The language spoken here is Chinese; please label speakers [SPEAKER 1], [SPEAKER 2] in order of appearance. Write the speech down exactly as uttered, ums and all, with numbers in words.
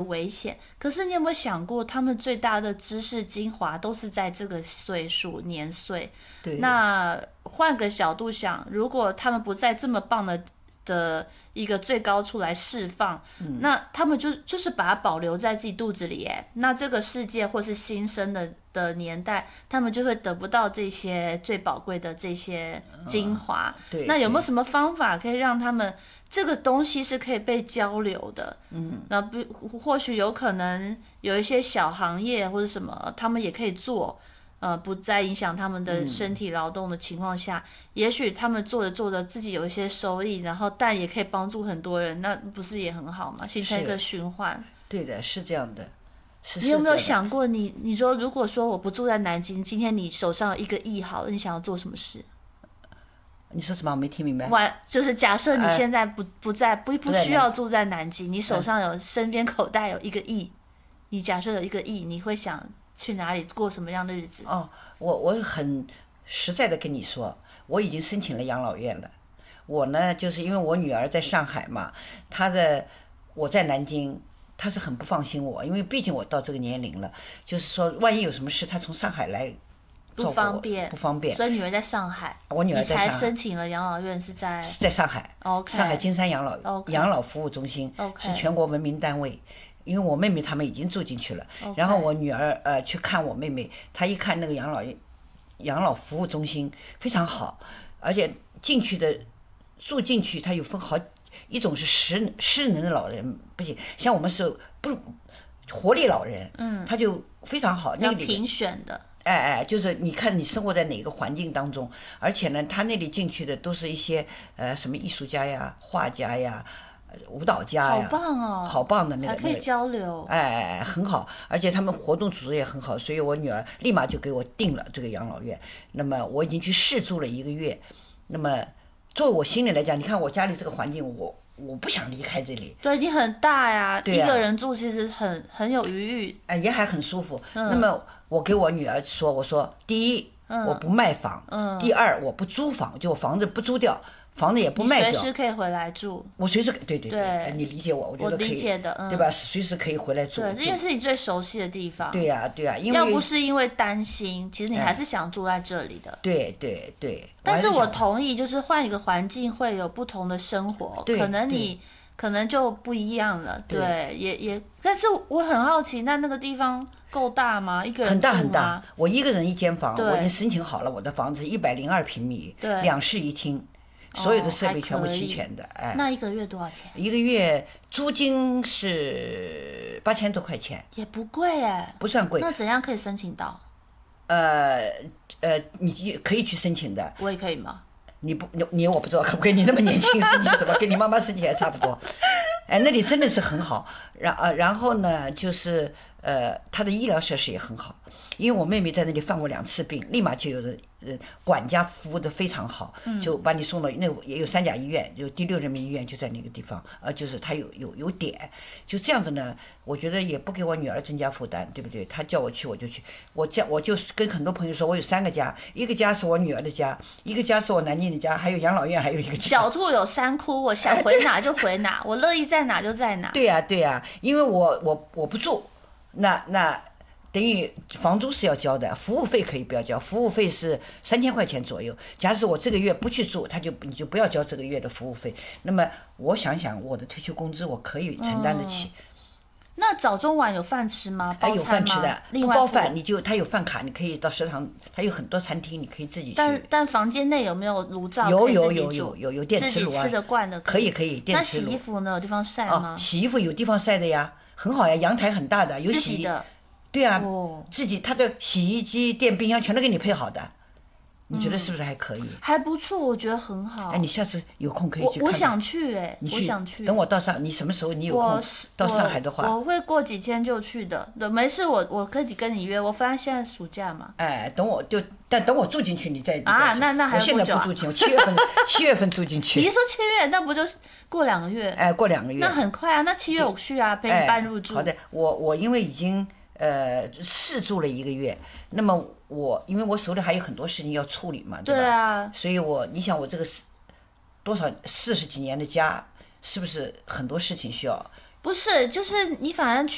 [SPEAKER 1] 危险。可是你有没有想过，他们最大的知识精华都是在这个岁数年岁？
[SPEAKER 2] 对。
[SPEAKER 1] 那换个角度想，如果他们不在这么棒的的一个最高处来释放，嗯、那他们就就是把它保留在自己肚子里，哎，那这个世界或是新生的的年代，他们就会得不到这些最宝贵的这些精华。
[SPEAKER 2] 嗯、对。
[SPEAKER 1] 那有没有什么方法可以让他们这个东西是可以被交流的？嗯，那不或许有可能有一些小行业或者什么，他们也可以做。呃，不再影响他们的身体劳动的情况下，嗯、也许他们做着做着自己有一些收益，然后但也可以帮助很多人，那不是也很好吗？形成一个循环。
[SPEAKER 2] 对的，是这样的。是
[SPEAKER 1] 你有没有想过你，你你说如果说我不住在南京，今天你手上有一个亿，好了，你想要做什么事？
[SPEAKER 2] 你说什么？我没听明白。
[SPEAKER 1] 完就是假设你现在不、呃、不在不不需要住在南京，你手上有、嗯、身边口袋有一个亿，你假设有一个亿，你会想去哪里过什么样的日子？
[SPEAKER 2] 哦，我我很实在的跟你说，我已经申请了养老院了。我呢，就是因为我女儿在上海嘛，她的我在南京，她是很不放心我，因为毕竟我到这个年龄了，就是说万一有什么事，她从上海来照顾我
[SPEAKER 1] 不方便，
[SPEAKER 2] 不方便。
[SPEAKER 1] 所以女儿在上海，
[SPEAKER 2] 我女儿在上海，
[SPEAKER 1] 你才申请了养老院是在
[SPEAKER 2] 是在上海，
[SPEAKER 1] okay,
[SPEAKER 2] 上海金山养老、
[SPEAKER 1] okay,
[SPEAKER 2] 养老服务中心、
[SPEAKER 1] okay,
[SPEAKER 2] 是全国文明单位。因为我妹妹他们已经住进去了，
[SPEAKER 1] okay.
[SPEAKER 2] 然后我女儿呃去看我妹妹，她一看那个养老养老服务中心非常好，而且进去的住进去，它有分好一种是失失能的老人不行，像我们是不活力老人，嗯，他就非常好，那
[SPEAKER 1] 个评选的，
[SPEAKER 2] 哎哎，就是你看你生活在哪个环境当中，而且呢，他那里进去的都是一些呃什么艺术家呀、画家呀。舞蹈家呀，
[SPEAKER 1] 好棒哦，
[SPEAKER 2] 好棒的那个，
[SPEAKER 1] 还可以交流，
[SPEAKER 2] 哎哎，很好，而且他们活动组织也很好，所以我女儿立马就给我定了这个养老院。那么我已经去试住了一个月，那么作为我心里来讲，你看我家里这个环境，我我不想离开这里。
[SPEAKER 1] 对，你很大呀，
[SPEAKER 2] 对呀，
[SPEAKER 1] 一个人住其实很很有余裕，
[SPEAKER 2] 哎，也还很舒服。嗯、那么我给我女儿说，我说第一，嗯、我不卖房，嗯、第二我不租房，就我房子不租掉。房子也不卖掉，
[SPEAKER 1] 你随时可以回来住。
[SPEAKER 2] 我随时对对
[SPEAKER 1] 对，
[SPEAKER 2] 对你理解我，我觉得可以，
[SPEAKER 1] 我理解的，嗯、
[SPEAKER 2] 对吧？随时可以回来住。
[SPEAKER 1] 对，这个是你最熟悉的地方。
[SPEAKER 2] 对呀、啊、对呀、啊，因为
[SPEAKER 1] 要不是因为担心，其实你还是想住在这里的。
[SPEAKER 2] 哎、对对对。
[SPEAKER 1] 但是我同意，就是换一个环境会有不同的生活，可能你可能就不一样了。对，对也也，但是我很好奇，那那个地方够大吗？一个人住吗？
[SPEAKER 2] 很大很大，我一个人一间房，我已经申请好了，我的房子一百零二平米，
[SPEAKER 1] 对，
[SPEAKER 2] 两室一厅。所有的设备全部齐全的，
[SPEAKER 1] 哦、
[SPEAKER 2] 哎。
[SPEAKER 1] 那一个月多少钱？
[SPEAKER 2] 一个月租金是八千多块钱，
[SPEAKER 1] 也不贵哎，
[SPEAKER 2] 不算贵。
[SPEAKER 1] 那怎样可以申请到？
[SPEAKER 2] 呃呃，你可以去申请的。
[SPEAKER 1] 我也可以吗？
[SPEAKER 2] 你不你你我不知道可不可以？你那么年轻申请什么？跟你妈妈申请还差不多。哎，那里真的是很好。然呃然后呢，就是呃，他的医疗设施也很好。因为我妹妹在那里犯过两次病，立马就有人呃管家服务的非常好，就把你送到那也有三甲医院，有第六人民医院就在那个地方，呃，就是他有有有点，就这样子呢，我觉得也不给我女儿增加负担，对不对？她叫我去我就去，我家我就跟很多朋友说，我有三个家，一个家是我女儿的家，一个家是我南京的家，还有养老院，还有一个家。
[SPEAKER 1] 狡兔有三窟，我想回哪就回哪，我乐意在哪就在哪。
[SPEAKER 2] 对呀、啊、对呀、啊，因为我我我不住，那那。等于房租是要交的，服务费可以不要交，服务费是三千块钱左右。假使我这个月不去住，他就你就不要交这个月的服务费。那么我想想，我的退休工资我可以承担得起。
[SPEAKER 1] 嗯、那早中晚有饭吃吗？
[SPEAKER 2] 还有饭吃的，不包饭你就他有饭卡，你可以到食堂，他有很多餐厅，你可以自己去。
[SPEAKER 1] 但但房间内有没有炉灶？
[SPEAKER 2] 有有有有有有电磁炉啊，
[SPEAKER 1] 自己吃得惯的
[SPEAKER 2] 可以可以电磁炉。
[SPEAKER 1] 那洗衣服呢？有地方晒吗？
[SPEAKER 2] 哦，洗衣服有地方晒的呀，很好呀，阳台很大的，有洗。
[SPEAKER 1] 自己的。
[SPEAKER 2] 对啊，
[SPEAKER 1] 哦、
[SPEAKER 2] 自己他的洗衣机、电冰箱全都给你配好的，你觉得是不是还可以？
[SPEAKER 1] 嗯、还不错，我觉得很好。
[SPEAKER 2] 哎，你下次有空可以去看看。
[SPEAKER 1] 我我想去哎，
[SPEAKER 2] 你去
[SPEAKER 1] 我想去。
[SPEAKER 2] 等我到上，你什么时候你有空到上海的话，
[SPEAKER 1] 我, 我会过几天就去的。没事，我我可以跟你约。我发现现在暑假嘛。
[SPEAKER 2] 哎，等我就，但等我住进去，你再
[SPEAKER 1] 啊，那那还有多久啊？
[SPEAKER 2] 我现在不住进，我七月份七月份住进去。
[SPEAKER 1] 你是说七月？那不就是过两个月？
[SPEAKER 2] 哎，过两个月。
[SPEAKER 1] 那很快啊，那七月我去啊，陪你办入住。
[SPEAKER 2] 哎、好的，我我因为已经。呃，试住了一个月，那么我因为我手里还有很多事情要处理嘛，对吧？
[SPEAKER 1] 对啊。
[SPEAKER 2] 所以我你想我这个多少四十几年的家，是不是很多事情需要？
[SPEAKER 1] 不是，就是你反正去。